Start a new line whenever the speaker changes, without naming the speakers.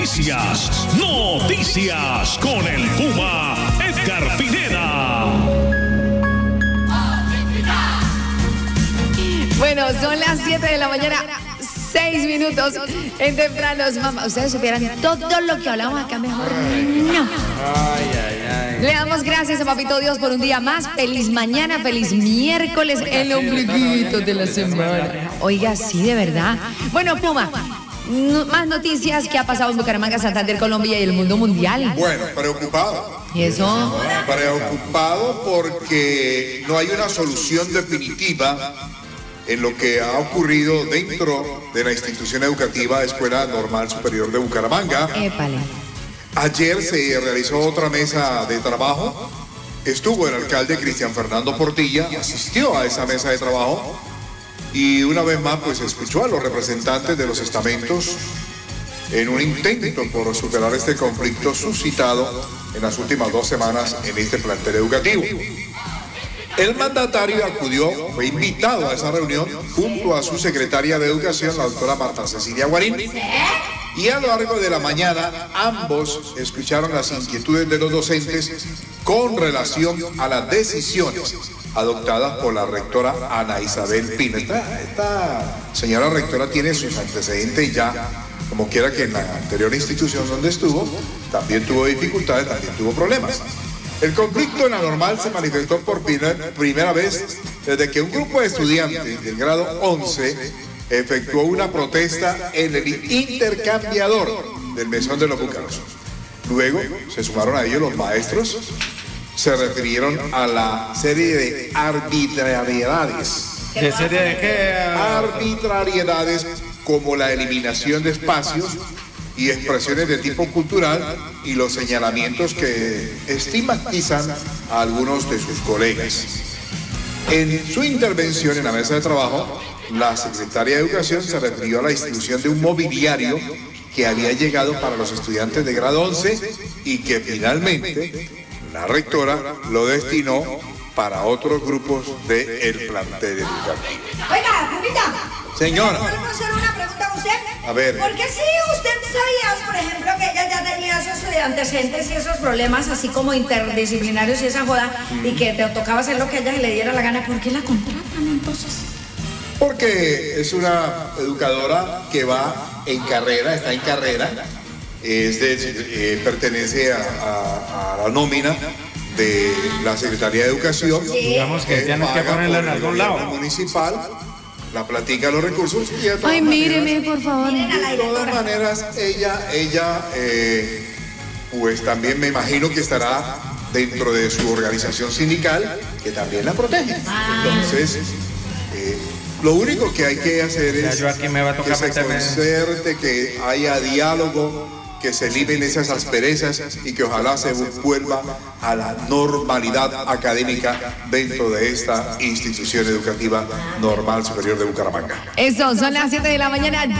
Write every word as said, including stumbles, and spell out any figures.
Noticias, noticias con el Puma Edgar Pineda.
Bueno, son las siete de la mañana, seis minutos en Tempranos. Mamá, ustedes supieran todo lo que hablamos acá, mejor no.
Ay, ay, ay.
Le damos gracias a Papito Dios por un día más. Feliz mañana, feliz miércoles, el ombliguito de la semana. Oiga, sí, de verdad. Bueno, Puma, no, más noticias que ha pasado en Bucaramanga, Santander, Colombia y el mundo mundial.
Bueno, preocupado.
¿Y eso?
Preocupado porque no hay una solución definitiva en lo que ha ocurrido dentro de la institución educativa Escuela Normal Superior de Bucaramanga.
Épale.
Ayer se realizó otra mesa de trabajo. Estuvo el alcalde Cristian Fernando Portilla, asistió a esa mesa de trabajo y una vez más pues escuchó a los representantes de los estamentos en un intento por superar este conflicto suscitado en las últimas dos semanas en este plantel educativo. El mandatario acudió, fue invitado a esa reunión junto a su secretaria de Educación, la doctora Marta Cecilia Guarín, y a lo largo de la mañana ambos escucharon las inquietudes de los docentes con relación a las decisiones adoptadas por la rectora Ana Isabel Pina. Esta, esta señora rectora tiene sus antecedentes ya, como quiera que en la anterior institución donde estuvo, también tuvo dificultades, también tuvo problemas. El conflicto en la normal se manifestó por primera vez desde que un grupo de estudiantes del grado once efectuó una protesta en el intercambiador del mesón de los Búcaros. Luego se sumaron a ellos los maestros, se refirieron a la serie de arbitrariedades.
¿De serie de qué?
Arbitrariedades como la eliminación de espacios y expresiones de tipo cultural y los señalamientos que estigmatizan a algunos de sus colegas. En su intervención en la mesa de trabajo, la secretaria de Educación se refirió a la distribución de un mobiliario que había llegado para los estudiantes de grado once y que finalmente la rectora lo destinó para otros grupos del plantel educativo.
Oiga, Pupita.
Señora.
¿Puedo hacer una pregunta a usted?
A ver.
Porque si usted sabía, por ejemplo, que ella ya tenía esos antecedentes y esos problemas así como interdisciplinarios y esa joda, mm. y que te tocaba hacer lo que a ella se le diera la gana, ¿por qué la contratan entonces?
Porque es una educadora que va en carrera, está en carrera, es de, eh, pertenece a, a, a la nómina de la Secretaría de Educación.
Sí. Digamos que eh, tienes que ponerla en algún lado.
Municipal, la platica los recursos y de
Ay, míreme, por favor.
De todas maneras, ella, ella, eh, pues también me imagino que estará dentro de su organización sindical, que también la protege. Entonces, eh, lo único que hay que hacer es
yo aquí me va a tocar
que se concerte, que haya diálogo, que se eliminen esas asperezas y que ojalá se vuelva a la normalidad académica dentro de esta institución educativa normal superior de Bucaramanga.
Eso, son las siete de la mañana.